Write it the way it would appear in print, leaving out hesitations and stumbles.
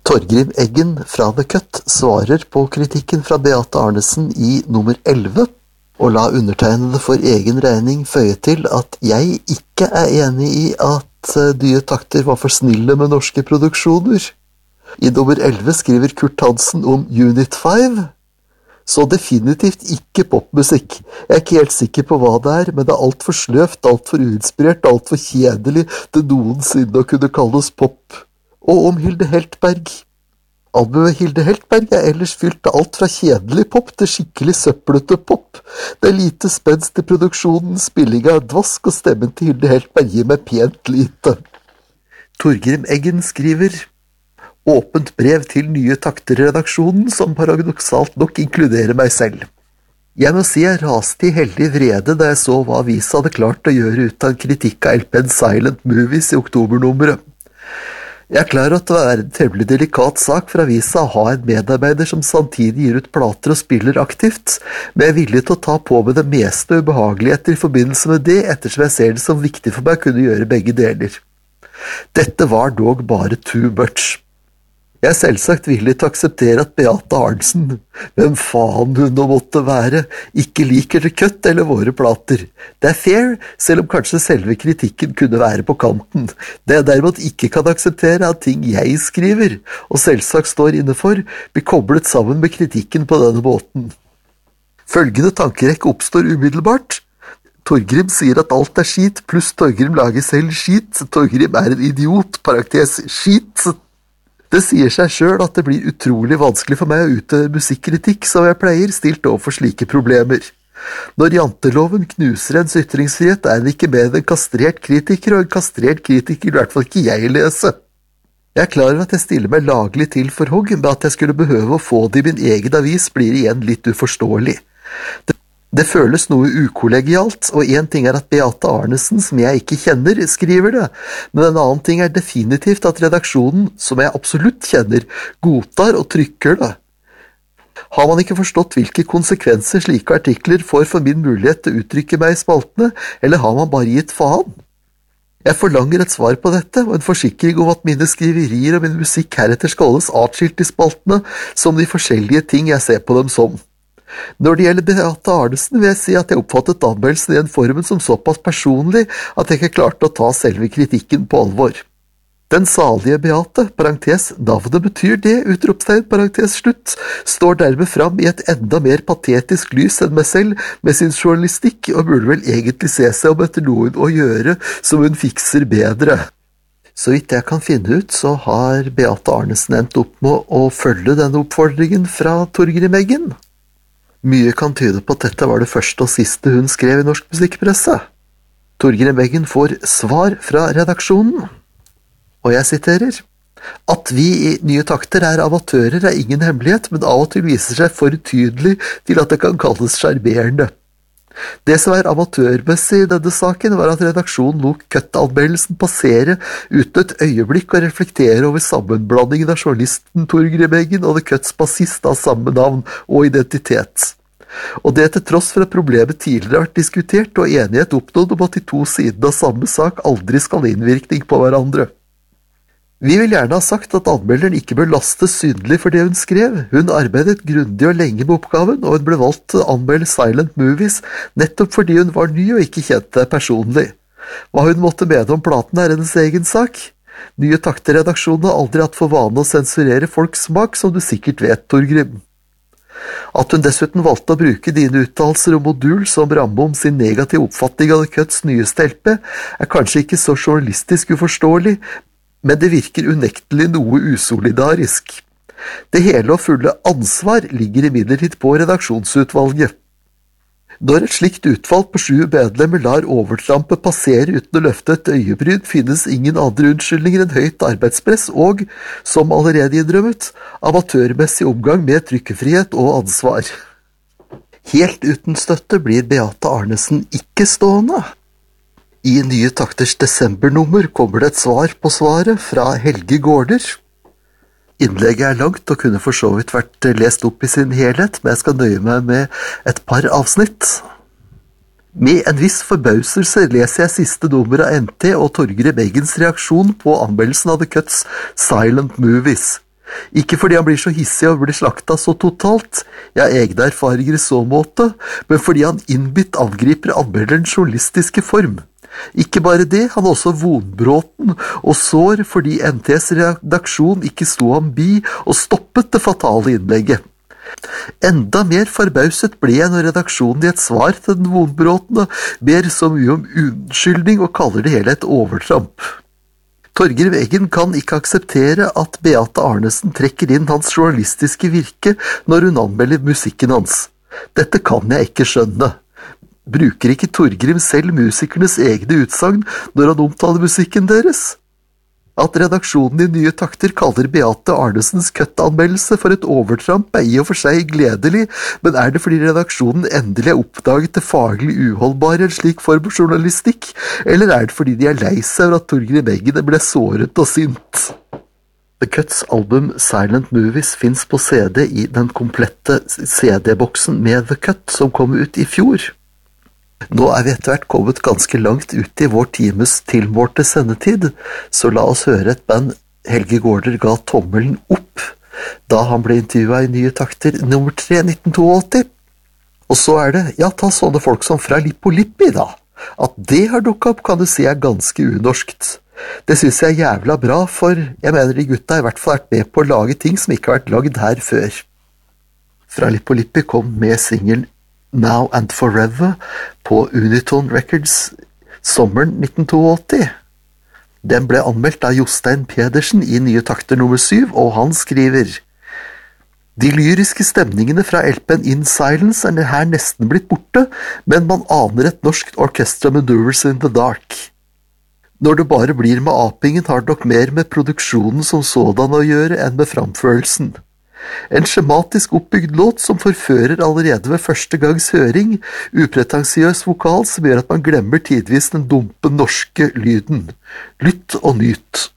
Torgrim Eggen fra The Cut svarer på kritikken fra Beate Arnesen i nummer 11, og la undertegnede for egen regning føye til at jeg ikke er enig i at Nye Takter var for snille med norske produksjoner. I nummer 11 skriver Kurt Hansen om Unit 5, så definitivt ikke popmusikk. Jeg er ikke helt sikker på hva det er, men det er alt for sløvt, alt for uinspirert, alt for kjedelig til noensinne å kunne kalles pop. Og om Hilde Heltberg. Albumet Hilde Heltberg er ellers fylt av alt fra kjedelig pop til skikkelig søplete pop. Det er lite spenst i produksjonen, spillinga er dvask, og stemmen til Hilde Heltberg gir meg pent lite. Torgrim Eggen skriver åpent brev til Nye Takter-redaksjonen, som paradoksalt nok inkluderer meg selv. Jeg må si jeg raste i heldig vrede da jeg så hva avisa hadde klart å gjøre ut av en kritikk av LPN Silent Movies i oktobernummeret. Jeg er klar at det er en temmelig delikat sak for avisa å ha en medarbeider som samtidig gir ut plater og spiller aktivt, men jeg er villig til å ta på meg det meste ubehageligheter i forbindelse med det, ettersom jeg ser det som viktig for meg å kunne gjøre begge deler. Dette var dog bare too much. Jeg er selvsagt villig til å akseptere at Beate Arnesen, hvem faen hun nå måtte være, ikke liker The Cut eller våre plater. Det er fair, selv om kanskje selve kritikken kunne være på kanten. Det jeg derimot ikke kan akseptere er at ting jeg skriver, og selvsagt står inne for, blir koblet sammen med kritikken på denne måten. Følgende tankerekke oppstår umiddelbart. Torgrim sier at alt er skit, pluss Torgrim lager selv skit. Torgrim er en idiot, parentes skit. Det sier seg selv at det blir utrolig vanskelig for meg å utøve musikkritikk som jeg pleier, stilt overfor slike problemer. Når janteloven knuser ens ytringsfrihet, er den ikke mer enn en kastrert kritiker, og en kastrert kritiker i hvert fall ikke jeg lese. Jeg er klar over at jeg stiller meg laglig til for hogg, men at jeg skulle behøve å få det i min egen avis blir igjen litt uforståelig. Det føles noe ukollegialt, og en ting er at Beate Arnesen, som jeg ikke kjenner, skriver det, men en annen ting er definitivt at redaksjonen, som jeg absolutt kjenner, godtar og trykker det. Har man ikke forstått hvilke konsekvenser slike artikler får for min mulighet til å uttrykke meg i spaltene, eller har man bare gitt faen? Jeg forlanger et svar på dette, og en forsikring om at mine skriverier og min musikk heretter skal holdes atskilt i spaltene, som de forskjellige ting jeg ser på dem som. Når det gjelder Beate Arnesen, vil jeg si at jeg oppfattet anmeldelsen i den formen som såpass personlig at jeg ikke klarte å ta selve kritikken på alvor. Den salige Beate, parentes, navnet betyr det, utropstegn, parentes, slutt, står dermed fram i et enda mer patetisk lys enn meg selv med sin journalistikk, og burde vel egentlig se seg om etter noen å gjøre som hun fikser bedre. Så vidt jeg kan finne ut, så har Beate Arnesen endt opp med å følge denne oppfordringen fra Torgrim Eggen. Mye kan tyde på at dette var det første og siste hun skrev i norsk musikkpresse. Torgrim Eggen får svar fra redaksjonen, og jeg siterer: At vi i Nye Takter er amatører er ingen hemmelighet, men av og til viser seg for tydelig til at det kan kalles sjarmerende. Det som er amatørmessig i denne saken var at redaksjonen lot Cut-anmeldelsen passere uten et øyeblikk å reflektere over sammenblandingen av journalisten Torgrim Eggen og The Cuts bassist av samme navn og identitet. Og det til tross for at problemet tidligere har vært diskutert og enighet oppnådd om at de to sidene av samme sak aldri skal ha innvirkning på hverandre. Vi vil gjerne ha sagt at anmelderen ikke bør lastes synlig for det hun skrev. Hun arbeidet grundig og lenge med oppgaven, og hun ble valgt til å anmelde Silent Movies nettopp fordi hun var ny og ikke kjente deg personlig. Hva hun måtte mene om platen er hennes egen sak. Nye Takter-redaksjonen har aldri hatt for vane å sensurere folks smak, som du sikkert vet, Torgrim. At hun dessuten valgte å bruke dine uttalelser om modul som ramme om sin negative oppfatning av The Cuts nyeste LP, er kanskje ikke så journalistisk uforståelig, men det virker unektelig noe usolidarisk. Det hele og fulle ansvar ligger imidlertid på redaksjonsutvalget. Når et slikt utvalg på 7 medlemmer lar overtrampet passere uten å løfte et øyebryn, finnes ingen andre unnskyldninger enn høyt arbeidspress og, som allerede innrømmet, amatørmessig omgang med trykkefrihet og ansvar. Helt uten støtte blir Beate Arnesen ikke stående. I Nye Takters desembernummer kommer det et svar på svaret fra Helge Gårder. Innlegget er langt og kunne for så vidt vært lest opp i sin helhet, men jeg skal nøye meg med et par avsnitt. Med en viss forbauselse leser jeg siste nummer av NT og Torgrim Eggens reaksjon på anmeldelsen av The Cuts Silent Movies. Ikke fordi han blir så hissig og blir slakta så totalt, jeg har egne erfaringer i så måte, men fordi han innbitt angriper anmelderens journalistiske form. Ikke bare det, han er også vonbråten og sår fordi NTs redaksjon ikke sto ham bi og stoppet det fatale innlegget. Enda mer forbauset ble jeg når redaksjonen i et svar til den vonbråtene ber så mye om unnskyldning og kaller det hele et overtramp. Torgrim Eggen kan ikke akseptere at Beate Arnesen trekker inn hans journalistiske virke når hun anmelder musikken hans. Dette kan jeg ikke skjønne. Bruker ikke Torgrim selv musikernes egne utsagn når han omtaler musikken deres? At redaksjonen i Nye Takter kaller Beate Arnesens cut-anmeldelse for et overtramp er i og for seg gledelig, men er det fordi redaksjonen endelig har oppdaget det faglig uholdbare i en slik form for journalistikk, eller er det fordi de er lei seg over at Torgrim Eggen ble såret og sint? The Cuts album Silent Movies finnes på CD i den komplette CD-boksen med The Cut som kom ut i fjor. Nå er vi etter hvert kommet ganske langt ut i vår times tilmålte sendetid, så la oss høre et band Helge Gaarder ga tommelen opp da han ble intervjuet i Nye Takter nummer 3 1982. Og så er det, ja, ta sånne folk som Fra Lippo Lippi da. At det har dukket opp kan du si er ganske unorskt. Det synes jeg er jævla bra, for jeg mener de gutta har i hvert fall vært med på å lage ting som ikke har vært lagd her før. Fra Lippo Lippi kom med singelen Now and Forever på Unitone Records sommeren 1982. Den ble anmeldt av Jostein Pedersen i Nye Takter nummer 7, og han skriver: De lyriske stemningene fra LP'en In Silence er her nesten blitt borte, men man aner et norsk orkestra med Doers in the Dark. Når det bare blir med apingen, har det nok mer med produksjonen som sådan å gjøre enn med framførelsen. En skjematisk oppbygd låt som forfører allerede ved første gangs høring, upretensiøs vokal som gjør at man glemmer tidvis den dumpe norske lyden. Lytt og nyt.